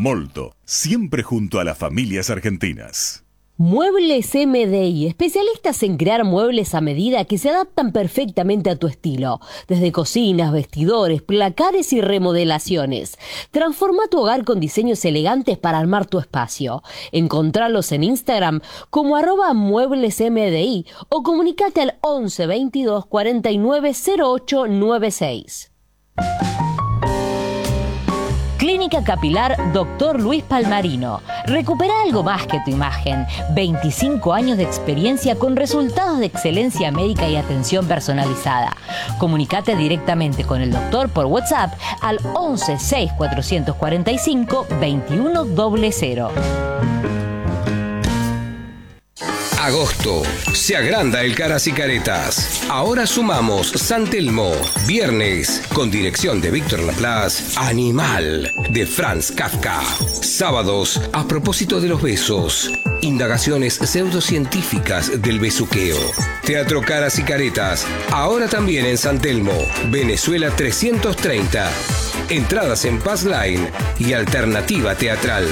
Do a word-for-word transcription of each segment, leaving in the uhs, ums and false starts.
Molto, siempre junto a las familias argentinas. Muebles M D I, especialistas en crear muebles a medida que se adaptan perfectamente a tu estilo. Desde cocinas, vestidores, placares y remodelaciones. Transforma tu hogar con diseños elegantes para armar tu espacio. Encontralos en Instagram como arroba muebles M D I o comunicate al once veintidós cuarenta y nueve cero ocho noventa y seis. Clínica Capilar Doctor Luis Palmarino. Recupera algo más que tu imagen. veinticinco años de experiencia con resultados de excelencia médica y atención personalizada. Comunicate directamente con el doctor por WhatsApp al once seis cuatrocientos cuarenta y cinco veintiuno cero cero. Agosto. Se agranda el Caras y Caretas. Ahora sumamos San Telmo. Viernes, con dirección de Víctor Laplace, Animal, de Franz Kafka. Sábados, a propósito de los besos. Indagaciones pseudocientíficas del besuqueo. Teatro Caras y Caretas. Ahora también en San Telmo, Venezuela trescientos treinta. Entradas en Passline y Alternativa Teatral.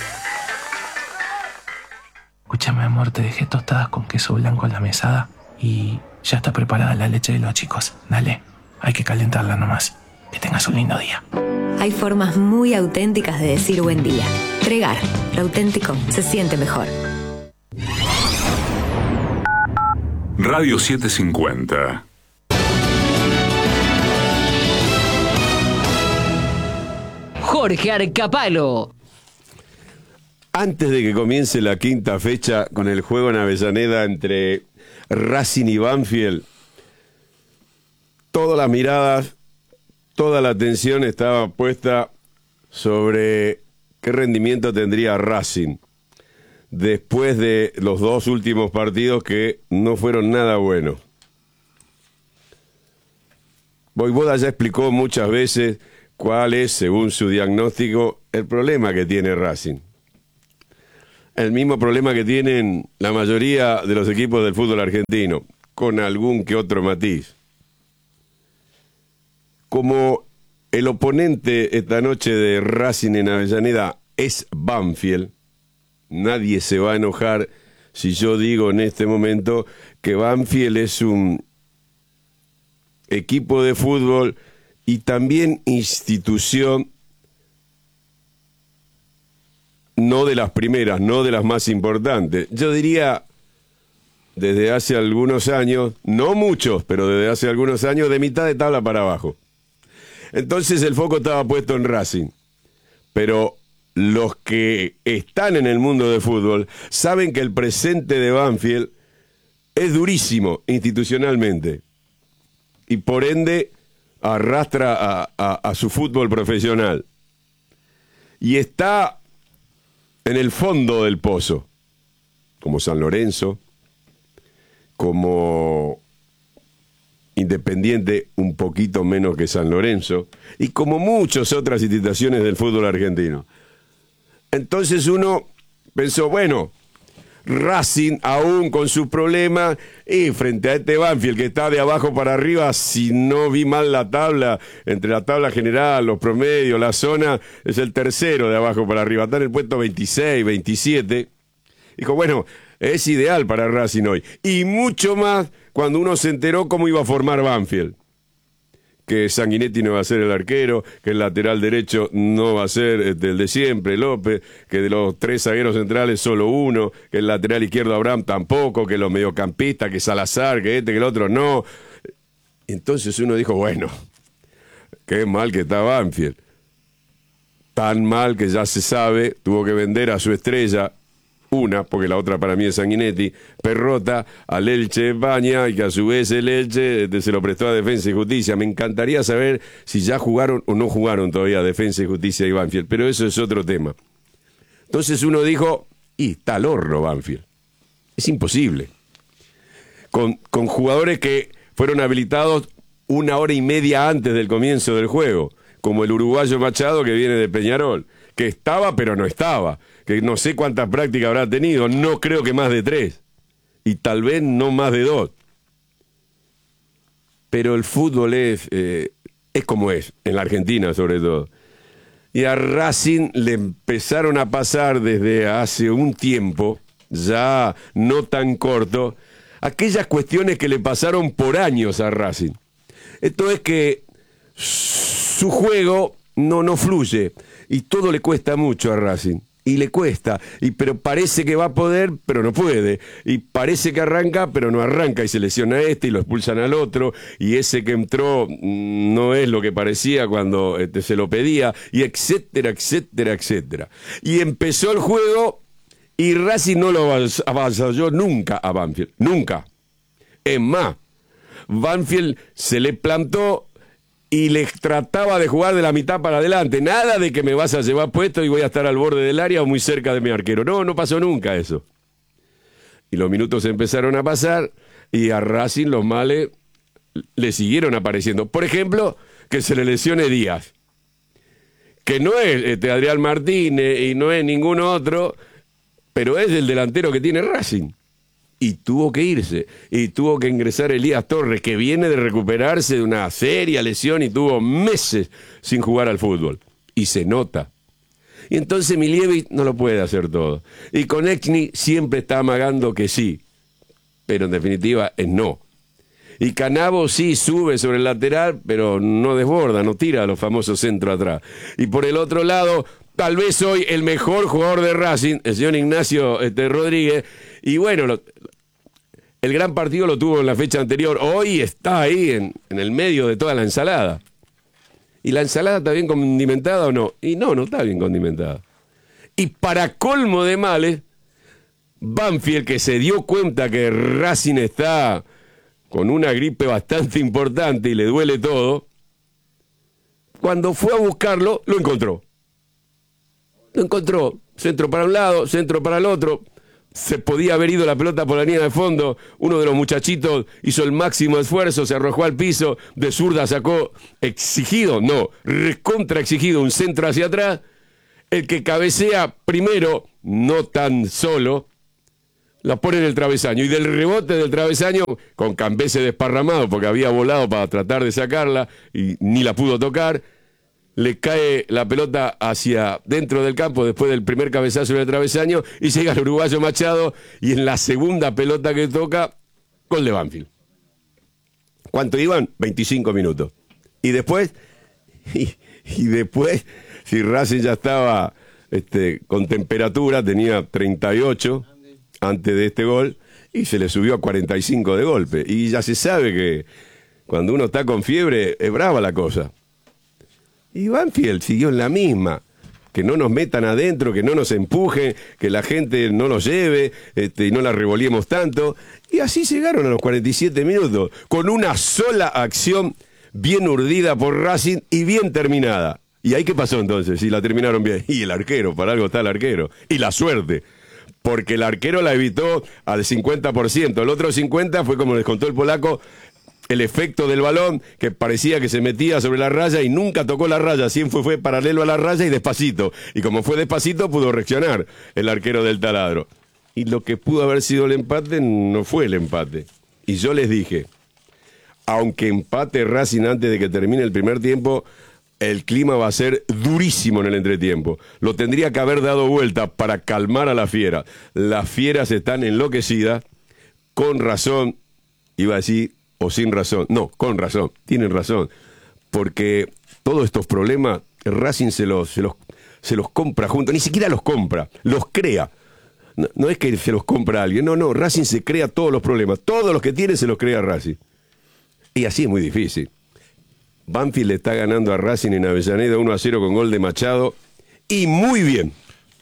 Escúchame, amor, te dejé tostadas con queso blanco en la mesada y ya está preparada la leche de los chicos. Dale, hay que calentarla nomás. Que tengas un lindo día. Hay formas muy auténticas de decir buen día. Tregar, lo auténtico se siente mejor. Radio setecientos cincuenta. Jorge Arcapalo. Antes de que comience la quinta fecha con el juego en Avellaneda entre Racing y Banfield, todas las miradas, toda la atención estaba puesta sobre qué rendimiento tendría Racing después de los dos últimos partidos que no fueron nada buenos. Vojvoda ya explicó muchas veces cuál es, según su diagnóstico, el problema que tiene Racing. El mismo problema que tienen la mayoría de los equipos del fútbol argentino, con algún que otro matiz. Como el oponente esta noche de Racing en Avellaneda es Banfield, nadie se va a enojar si yo digo en este momento que Banfield es un equipo de fútbol y también institución, no de las primeras, no de las más importantes. Yo diría, desde hace algunos años, no muchos, pero desde hace algunos años, de mitad de tabla para abajo. Entonces el foco estaba puesto en Racing. Pero los que están en el mundo del fútbol saben que el presente de Banfield es durísimo institucionalmente. Y por ende arrastra a, a, a su fútbol profesional. Y está en el fondo del pozo, como San Lorenzo, como Independiente, un poquito menos que San Lorenzo, y como muchas otras instituciones del fútbol argentino. Entonces uno pensó, bueno, Racing, aún con sus problemas, y frente a este Banfield que está de abajo para arriba, si no vi mal la tabla, entre la tabla general, los promedios, la zona, es el tercero de abajo para arriba, está en el puesto veintiséis, veintisiete. Dijo, bueno, es ideal para Racing hoy. Y mucho más cuando uno se enteró cómo iba a formar Banfield. Que Sanguinetti no va a ser el arquero, que el lateral derecho no va a ser el de siempre, López, que de los tres zagueros centrales solo uno, que el lateral izquierdo Abraham tampoco, que los mediocampistas, que Salazar, que este, que el otro no. Entonces uno dijo, bueno, qué mal que está Banfield. Tan mal que ya se sabe, tuvo que vender a su estrella, una, porque la otra para mí es Sanguinetti, Perrota, al Elche de España, y que a su vez el Elche se lo prestó a Defensa y Justicia. Me encantaría saber si ya jugaron o no jugaron todavía Defensa y Justicia y Banfield, pero eso es otro tema. Entonces uno dijo, y está al horno Banfield. Es imposible. Con, con jugadores que fueron habilitados una hora y media antes del comienzo del juego, como el uruguayo Machado que viene de Peñarol, que estaba pero no estaba, que no sé cuántas prácticas habrá tenido, no creo que más de tres, y tal vez no más de dos. Pero el fútbol es, eh, es como es, en la Argentina sobre todo. Y a Racing le empezaron a pasar desde hace un tiempo, ya no tan corto, aquellas cuestiones que le pasaron por años a Racing. Esto es que su juego no, no fluye y todo le cuesta mucho a Racing. Y le cuesta, y pero parece que va a poder, pero no puede. Y parece que arranca, pero no arranca. Y se lesiona a este y lo expulsan al otro. Y ese que entró mmm, no es lo que parecía cuando este, se lo pedía. Y etcétera, etcétera, etcétera. Y empezó el juego y Racing no lo avasalló nunca a Banfield. Nunca. Es más, Banfield se le plantó y les trataba de jugar de la mitad para adelante. Nada de que me vas a llevar puesto y voy a estar al borde del área o muy cerca de mi arquero. No, no pasó nunca eso. Y los minutos empezaron a pasar y a Racing los males le siguieron apareciendo. Por ejemplo, que se le lesione Díaz, que no es este, Adrián Martínez y no es ningún otro, pero es el delantero que tiene Racing. Y tuvo que irse, y tuvo que ingresar Elías Torres, que viene de recuperarse de una seria lesión y tuvo meses sin jugar al fútbol. Y se nota. Y entonces Milievic no lo puede hacer todo. Y Konechny siempre está amagando que sí, pero en definitiva es no. Y Canavo sí sube sobre el lateral, pero no desborda, no tira a los famosos centros atrás. Y por el otro lado, tal vez hoy el mejor jugador de Racing, el señor Ignacio este, Rodríguez, y bueno, lo, el gran partido lo tuvo en la fecha anterior. Hoy está ahí en, en el medio de toda la ensalada. ¿Y la ensalada está bien condimentada o no? Y no, no está bien condimentada. Y para colmo de males, Banfield, que se dio cuenta que Racing está con una gripe bastante importante y le duele todo, cuando fue a buscarlo, lo encontró. Lo encontró. Centro para un lado, centro para el otro. Se podía haber ido la pelota por la línea de fondo. Uno de los muchachitos hizo el máximo esfuerzo, se arrojó al piso, de zurda sacó exigido, no, recontra exigido, un centro hacia atrás. El que cabecea primero, no tan solo, la pone en el travesaño. Y del rebote del travesaño, con Cambese desparramado, porque había volado para tratar de sacarla y ni la pudo tocar, le cae la pelota hacia dentro del campo después del primer cabezazo en el travesaño y llega el uruguayo Machado y en la segunda pelota que toca, gol de Banfield. ¿Cuánto iban? veinticinco minutos. Y después, y, y después, si Racing ya estaba este, con temperatura, tenía treinta y ocho antes de este gol y se le subió a cuarenta y cinco de golpe. Y ya se sabe que cuando uno está con fiebre es brava la cosa. Y Banfield siguió en la misma, que no nos metan adentro, que no nos empujen, que la gente no nos lleve este, y no la revolviemos tanto. Y así llegaron a los cuarenta y siete minutos, con una sola acción bien urdida por Racing y bien terminada. ¿Y ahí qué pasó entonces? Si la terminaron bien. Y el arquero, para algo está el arquero. Y la suerte, porque el arquero la evitó al cincuenta por ciento. El otro cincuenta por ciento fue, como les contó el polaco, el efecto del balón, que parecía que se metía sobre la raya y nunca tocó la raya, siempre fue paralelo a la raya y despacito. Y como fue despacito, pudo reaccionar el arquero del taladro. Y lo que pudo haber sido el empate, no fue el empate. Y yo les dije, aunque empate Racing antes de que termine el primer tiempo, el clima va a ser durísimo en el entretiempo. Lo tendría que haber dado vuelta para calmar a la fiera. Las fieras están enloquecidas, con razón, iba a decir, o sin razón. No, con razón, tienen razón. Porque todos estos problemas, Racing se los, se los, se los compra juntos, ni siquiera los compra, los crea. No, no es que se los compra alguien, no, no, Racing se crea todos los problemas, todos los que tiene se los crea Racing. Y así es muy difícil. Banfield le está ganando a Racing en Avellaneda uno a cero con gol de Machado, y muy bien.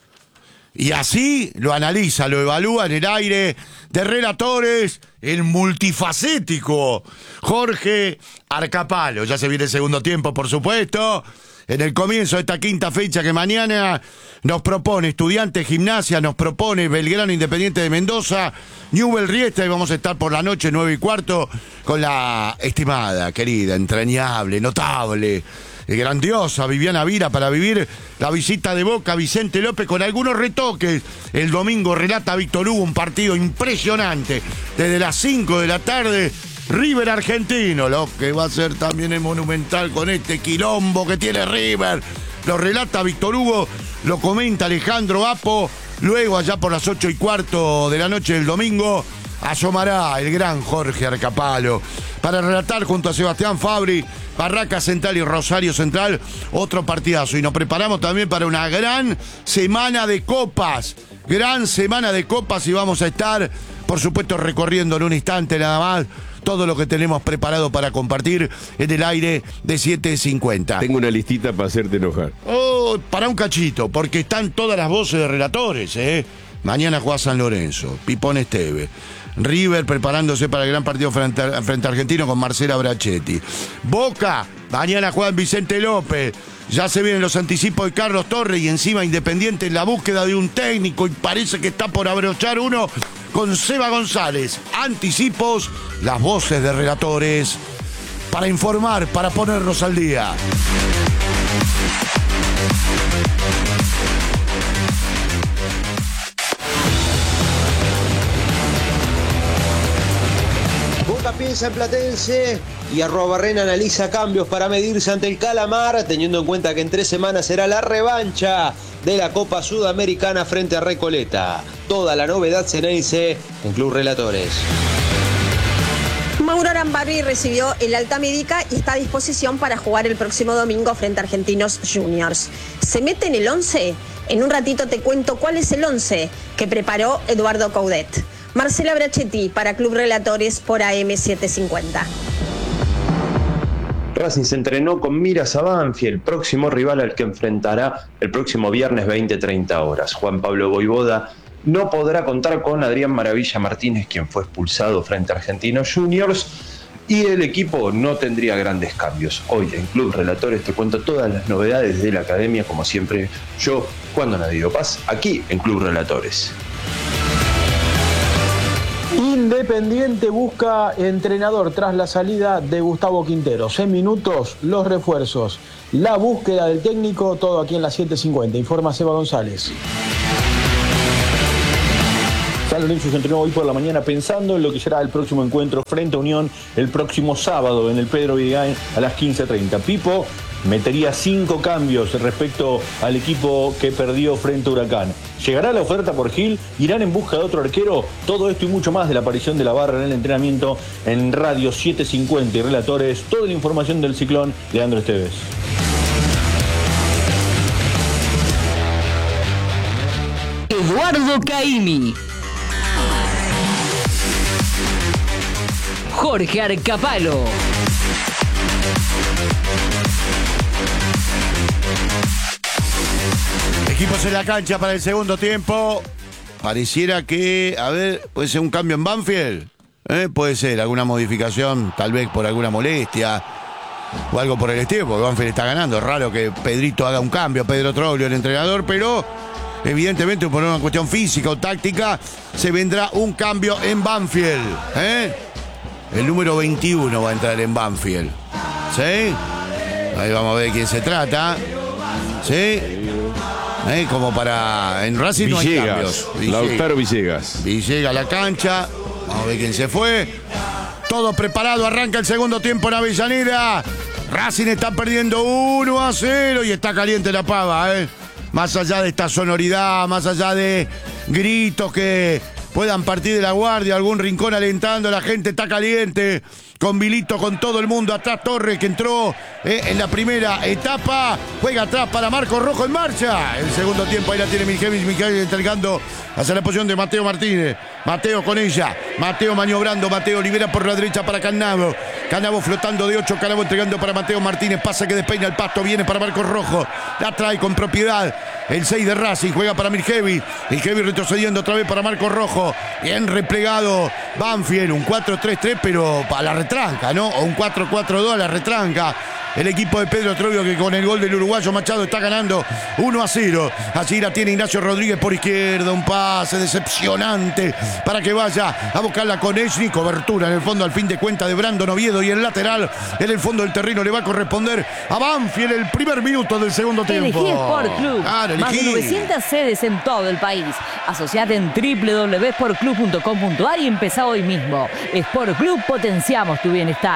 Y así lo analiza, lo evalúa en el aire de relatores, el multifacético Jorge Arcapalo. Ya se viene el segundo tiempo, por supuesto. En el comienzo de esta quinta fecha que mañana nos propone Estudiantes Gimnasia, nos propone Belgrano Independiente de Mendoza, Newell Riestra, y vamos a estar por la noche nueve y cuarto con la estimada, querida, entrañable, notable, grandiosa Viviana Vira para vivir la visita de Boca Vicente López con algunos retoques. El domingo relata Víctor Hugo un partido impresionante desde las cinco de la tarde. River Argentino, lo que va a ser también el Monumental con este quilombo que tiene River. lo relata Víctor Hugo, lo comenta Alejandro Apo. Luego, allá por las ocho y cuarto de la noche del domingo, asomará el gran Jorge Arcapalo para relatar junto a Sebastián Fabri, Barraca Central y Rosario Central, otro partidazo. Y nos preparamos también para una gran semana de copas. Gran semana de copas y vamos a estar, por supuesto, recorriendo en un instante nada más todo lo que tenemos preparado para compartir en el aire de siete cincuenta. Tengo una listita para hacerte enojar. Oh, para un cachito, porque están todas las voces de relatores, ¿eh? Mañana juega San Lorenzo, Pipón Esteve. River preparándose para el gran partido frente a, frente a Argentino con Marcela Brachetti. Boca, mañana juega Vicente López. Ya se vienen los anticipos de Carlos Torres y encima Independiente en la búsqueda de un técnico y parece que está por abrochar uno con Seba González. Anticipos, las voces de relatores para informar, para ponernos al día. Boca piensa en Platense y Arrobarrena analiza cambios para medirse ante el Calamar, teniendo en cuenta que en tres semanas será la revancha de la Copa Sudamericana frente a Recoleta. Toda la novedad ceneice en Club Relatores. Mauro Arambarri recibió el alta médica y está a disposición para jugar el próximo domingo frente a Argentinos Juniors. ¿Se mete en el once? En un ratito te cuento cuál es el once que preparó Eduardo Coudet. Marcela Brachetti para Club Relatores por A M setecientos cincuenta. Racing se entrenó con miras a Banfield, el próximo rival al que enfrentará el próximo viernes veinte treinta horas. Juan Pablo Voivoda no podrá contar con Adrián Maravilla Martínez, quien fue expulsado frente a Argentinos Juniors, y el equipo no tendría grandes cambios. Hoy en Club Relatores te cuento todas las novedades de la academia, como siempre yo, Juan Donadío Paz, aquí en Club Relatores. Independiente busca entrenador tras la salida de Gustavo Quinteros. En minutos, los refuerzos, la búsqueda del técnico, todo aquí en la siete cincuenta. Informa Seba González. San Lorenzo se entrenó hoy por la mañana pensando en lo que será el próximo encuentro frente a Unión el próximo sábado en el Pedro Vigain a las quince treinta. Pipo metería cinco cambios respecto al equipo que perdió frente a Huracán. ¿Llegará la oferta por Gil? ¿Irán en busca de otro arquero? Todo esto y mucho más de la aparición de la barra en el entrenamiento en Radio setecientos cincuenta y Relatores. Toda la información del Ciclón, Leandro Esteves. Eduardo Caimi. Jorge Arcapalo. Equipos en la cancha para el segundo tiempo. Pareciera que, a ver, puede ser un cambio en Banfield. ¿Eh? Puede ser alguna modificación, tal vez por alguna molestia o algo por el estilo, porque Banfield está ganando. Es raro que Pedrito haga un cambio, Pedro Troglio, el entrenador, pero evidentemente por una cuestión física o táctica se vendrá un cambio en Banfield. ¿Eh? El número veintiuno va a entrar en Banfield. ¿Sí? Ahí vamos a ver de quién se trata. ¿Sí? ¿Eh? Como para... En Racing no hay cambios. Villegas, Lautaro Villegas. Villegas a la cancha. Vamos a ver quién se fue. Todo preparado, arranca el segundo tiempo en Avellaneda. Racing está perdiendo uno a cero y está caliente la pava, ¿eh? Más allá de esta sonoridad, más allá de gritos que puedan partir de la guardia, algún rincón alentando, la gente está caliente. Con Vilito, con todo el mundo, atrás Torres que entró eh, en la primera etapa, juega atrás para Marco Rojo en marcha. El segundo tiempo, ahí la tiene Mijail, Mijail entregando hacia la posición de Mateo Martínez. Mateo con ella, Mateo maniobrando, Mateo libera por la derecha para Cannavo. Cannavo flotando de ocho, Cannavo entregando para Mateo Martínez, pasa que despeña el pasto, viene para Marco Rojo, la trae con propiedad. El seis de Racing juega para Mirgevi, Mirgevi retrocediendo otra vez para Marco Rojo, bien replegado Banfield, un cuatro tres tres pero para la retranca, ¿no? O un cuatro cuatro dos a la retranca. El equipo de Pedro Troglio que con el gol del uruguayo Machado está ganando uno a cero. Allí la tiene Ignacio Rodríguez por izquierda, un pase decepcionante para que vaya a buscarla con Esni. Cobertura en el fondo al fin de cuenta de Brandon Oviedo y el lateral en el fondo del terreno le va a corresponder a Banfield el primer minuto del segundo tiempo. Elegí Sport Club. Claro, Más de novecientas sedes en todo el país. Asociate en doble u doble u doble u punto sport club punto com punto a r y empezá hoy mismo. Sport Club, potenciamos tu bienestar.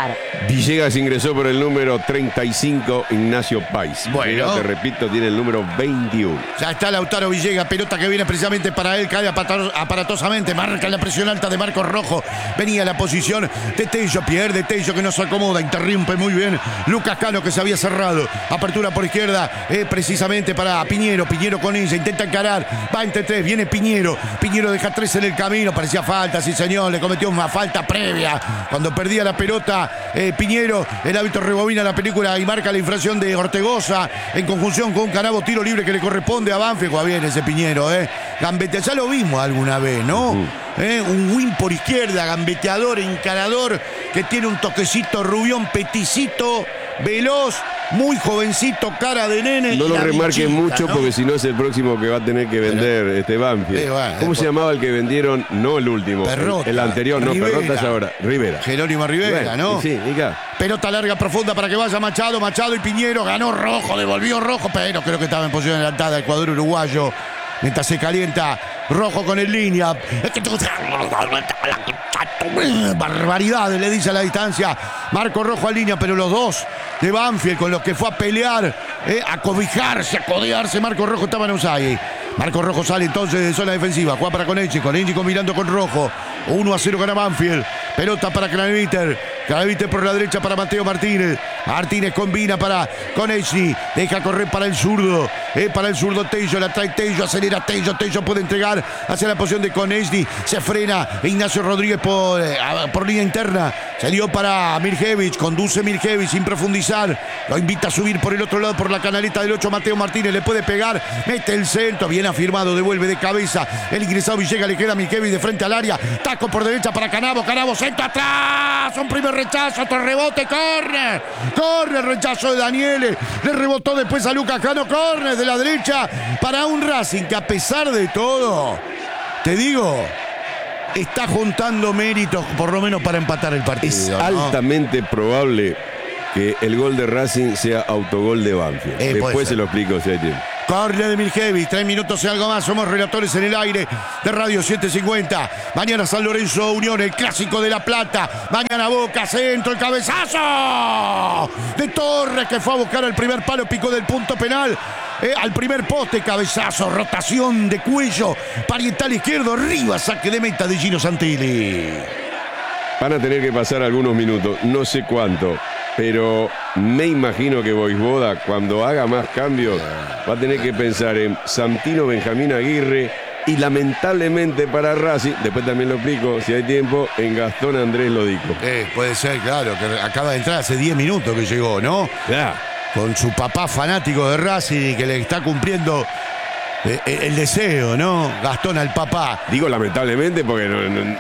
Villegas ingresó por el número treinta y cinco, Ignacio País. Bueno. Villegas, te repito, tiene el número veintiuno. Ya está Lautaro Villegas, pelota que viene precisamente para él, cae aparatosamente, marca la presión alta de Marcos Rojo. Venía la posición de Tello, pierde Tello que no se acomoda, interrumpe muy bien Lucas Cano que se había cerrado. Apertura por izquierda, eh, precisamente para Piñero. Piñero con ella, intenta encarar, va entre tres, viene Piñero. Piñero deja tres en el camino, parecía falta, sí señor, le cometió una falta previa. Cuando perdía la pelota, eh, Piñero, el árbitro rebobina la película y marca la infracción de Ortegoza en conjunción con Canavo, tiro libre que le corresponde a Banfield. Juega bien ese Piñero, eh. Gambetea, ya lo vimos alguna vez, ¿no? Uh-huh. Eh, un win por izquierda, gambeteador, encarador, que tiene un toquecito rubión, peticito, veloz, muy jovencito, cara de nene. No lo remarques mucho, ¿no? Porque si no es el próximo que va a tener que vender Pero, este Banfield. Eh, bueno, ¿Cómo eh, se llamaba el que vendieron? No el último. Perrota, el, el anterior, no, Rivera. Perrota es ahora. Rivera. Jerónimo Rivera, bueno, ¿no? Sí, y acá. Pelota larga, profunda para que vaya Machado, Machado y Piñero. Ganó Rojo, devolvió Rojo, pero creo que estaba en posición adelantada el cuadro uruguayo. Mientras se calienta Rojo con el línea. Barbaridades, le dice a la distancia Marco Rojo a línea, pero los dos de Banfield con los que fue a pelear, eh, a cobijarse, a codearse, Marco Rojo estaba en Usai. Marco Rojo sale entonces de zona defensiva, juega para Conechi, Conechi combinando con Rojo. uno a cero gana Banfield. Pelota para Craneviter. Craneviter por la derecha para Mateo Martínez. Martínez combina para Conechi. Deja correr para el zurdo. Eh, para el zurdo Tello. La trae Tello. Acelera Tello. Tello puede entregar hacia la posición de Conechi. Se frena Ignacio Rodríguez por, eh, por línea interna. Se dio para Mirjevich. Conduce Mirjevich sin profundizar. Lo invita a subir por el otro lado por la canaleta del ocho. Mateo Martínez le puede pegar. Mete el centro. Bien afirmado. Devuelve de cabeza. El ingresado Villegas le queda a Mirjevich de frente al área. Taco por derecha para Canavo. Canavo centro atrás. Un primer rechazo. Otro rebote. Corre. Corre. Rechazo de Daniele. Le rebotó después a Lucas Cano. Corre de la derecha para un Racing que a pesar de todo, te digo, está juntando méritos por lo menos para empatar el partido. Es ¿no? altamente probable que el gol de Racing sea autogol de Banfield. Eh, Después se lo explico si hay tiempo. Corre de Mirjevich, tres minutos y algo más. Somos relatores en el aire de Radio setecientos cincuenta. Mañana San Lorenzo Unión, el clásico de La Plata. Mañana Boca, centro, el cabezazo de Torres que fue a buscar el primer palo, picó del punto penal. Eh, al primer poste, cabezazo, rotación de cuello, parietal izquierdo, arriba, saque de meta de Gino Santilli. Van a tener que pasar algunos minutos, no sé cuánto, pero me imagino que Voivoda, cuando haga más cambios, va a tener que pensar en Santino Benjamín Aguirre y lamentablemente para Racing, después también lo explico si hay tiempo, en Gastón Andrés Lodico. Eh, puede ser, claro, que acaba de entrar hace diez minutos que llegó, ¿no? Claro. Con su papá fanático de Racing que le está cumpliendo eh, el deseo, ¿no? Gastón al papá. Digo lamentablemente porque no, no,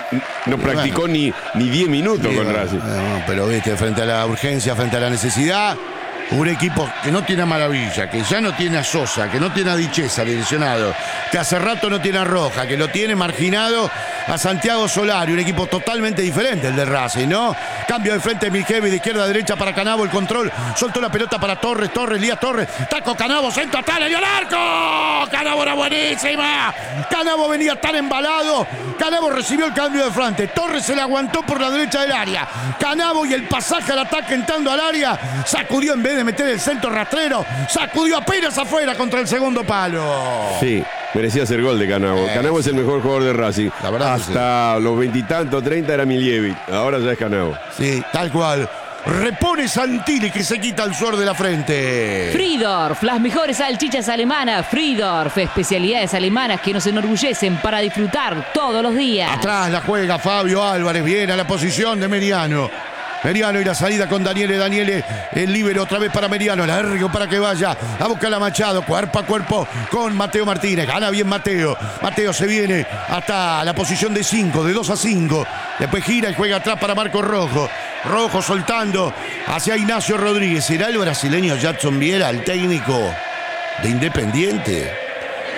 no practicó bueno, ni, ni diez minutos digo, con Racing. No, pero viste, frente a la urgencia, frente a la necesidad, un equipo que no tiene a Maravilla, que ya no tiene a Sosa, que no tiene a Dichesa, lesionado, que hace rato no tiene a Roja, que lo tiene marginado a Santiago Solari, un equipo totalmente diferente el de Racing, ¿no? Cambio de frente de Mirjevich, de izquierda a derecha para Canavo, el control, soltó la pelota para Torres, Torres, Lías Torres, taco Canavo, centro atrás, le dio el arco, Canavo era buenísima, Canavo venía tan embalado, Canavo recibió el cambio de frente, Torres se le aguantó por la derecha del área, Canavo y el pasaje al ataque entrando al área, sacudió en vez de meter el centro rastrero, sacudió apenas afuera contra el segundo palo. Sí. Merecía hacer gol de Canavo. Eh, Canavo es el mejor jugador de Racing. La verdad Hasta sí. los veintitantos, treinta era Miljevic. Ahora ya es Canavo. Sí, tal cual. Repone Santilli que se quita el sudor de la frente. Friedorf, las mejores salchichas alemanas. Friedorf, especialidades alemanas que nos enorgullecen para disfrutar todos los días. Atrás la juega Fabio Álvarez. Viene a la posición de Meriano. Meriano y la salida con Daniele, Daniele, el líbero otra vez para Meriano, largo para que vaya a buscar a Machado, cuerpo a cuerpo con Mateo Martínez, gana bien Mateo, Mateo se viene hasta la posición de cinco, de dos a cinco, después gira y juega atrás para Marcos Rojo, Rojo soltando hacia Ignacio Rodríguez. ¿Será el brasileño Jadson Viera el técnico de Independiente?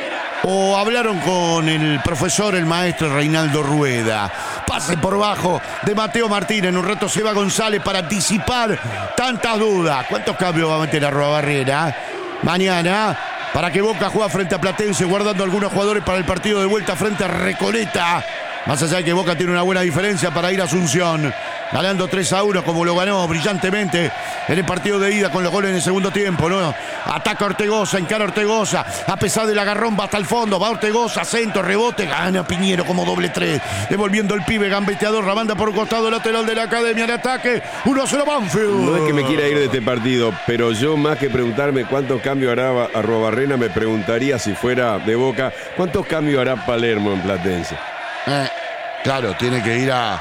¿O hablaron con el profesor, el maestro Reinaldo Rueda? Pase por bajo de Mateo Martínez. En un rato se va González para disipar tantas dudas. ¿Cuántos cambios va a meter Arruabarrena? Mañana, para que Boca juegue frente a Platense, guardando algunos jugadores para el partido de vuelta frente a Recoleta. Más allá de que Boca tiene una buena diferencia para ir a Asunción. ganando tres a uno como lo ganó brillantemente en el partido de ida con los goles en el segundo tiempo, ¿no? Ataca Ortegoza, encara Ortegoza, a pesar del agarrón va hasta el fondo, va Ortegoza, centro, rebote, gana Piñero como doble tres, devolviendo el pibe gambeteador, la banda por un costado lateral de la Academia de ataque, uno a cero Banfield. No es que me quiera ir de este partido, pero yo más que preguntarme cuántos cambios hará Arruabarrena, me preguntaría si fuera de Boca, ¿cuántos cambios hará Palermo en Platense? Eh, claro, tiene que ir a,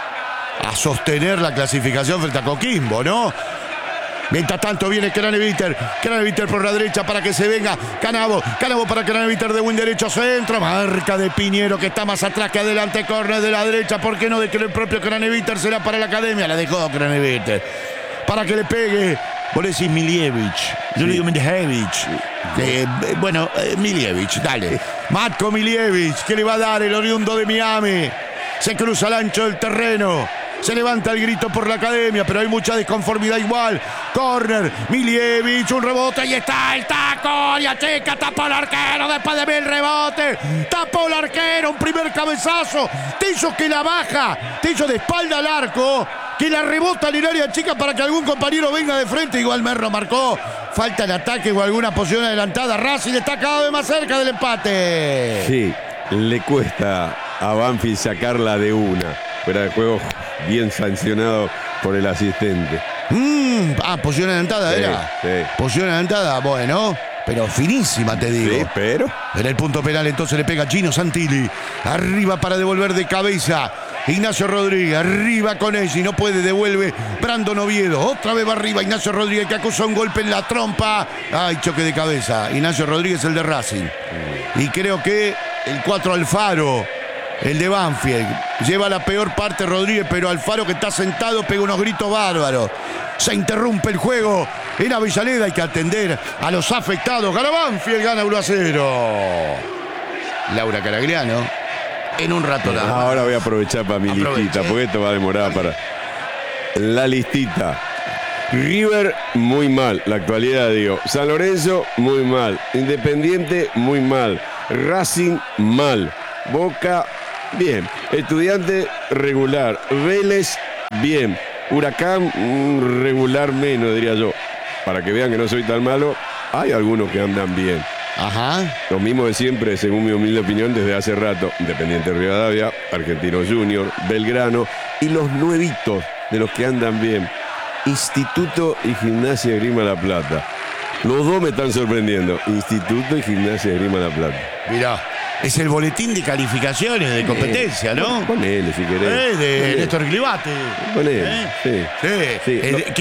a sostener la clasificación frente a Coquimbo, ¿no? Mientras tanto viene Craneviter, Craneviter por la derecha para que se venga Canavo, Canavo para Craneviter de buen derecho centro, marca de Piñero que está más atrás que adelante, córner de la derecha, ¿por qué no de que el propio Craneviter será para la Academia? La dejó Craneviter para que le pegue. Vos decís Milievich, yo le digo Milievich. Eh, bueno, eh, Milievich, dale. Matko Milievich, que le va a dar el oriundo de Miami. Se cruza al ancho del terreno. Se levanta el grito por la Academia, pero hay mucha disconformidad igual. Corner, Milievich, un rebote, ahí está el taco. Y achica, tapó el arquero después de mil rebotes. Tapó el arquero, un primer cabezazo. Te hizo que la baja, te hizo de espalda al arco. Que la rebota en el área chica para que algún compañero venga de frente. Igual Merlo marcó. Falta el ataque o alguna posición adelantada. Racing está cada vez más cerca del empate. Sí, le cuesta a Banfield sacarla de una. Fuera de juego bien sancionado por el asistente. Mm, ah, posición adelantada sí, era. Sí. Posición adelantada, bueno. Pero finísima, te digo. Sí, pero. En el punto penal entonces le pega Gino Santilli. Arriba para devolver de cabeza. Ignacio Rodríguez, arriba con él, y no puede, devuelve Brandon Oviedo, otra vez va arriba Ignacio Rodríguez que acusa un golpe en la trompa, ay, choque de cabeza, Ignacio Rodríguez el de Racing, y creo que el cuatro Alfaro, el de Banfield, lleva la peor parte Rodríguez, pero Alfaro que está sentado pega unos gritos bárbaros, se interrumpe el juego en Avellaneda, hay que atender a los afectados, gana Banfield, gana uno a cero. Laura Caragliano. En un rato nada. Ahora voy a aprovechar para mi Aproveche. listita, porque esto va a demorar para la listita. River, muy mal, la actualidad digo. San Lorenzo, muy mal. Independiente, muy mal. Racing, mal. Boca, bien. Estudiante, regular. Vélez, bien. Huracán, mm, regular menos, diría yo. Para que vean que no soy tan malo, hay algunos que andan bien. Ajá. Lo mismo de siempre, según mi humilde opinión, desde hace rato. Independiente Rivadavia, Argentinos Junior, Belgrano y los nuevitos de los que andan bien. Instituto y Gimnasia de Grima La Plata. Los dos me están sorprendiendo. Instituto y Gimnasia de Grima La Plata. Mirá, es el boletín de calificaciones de competencia, ¿no? Ponele si querés. Eh, de Ponele. Néstor Glivate. Ponele, ¿Eh? sí. Sí. Sí. El- Lo- que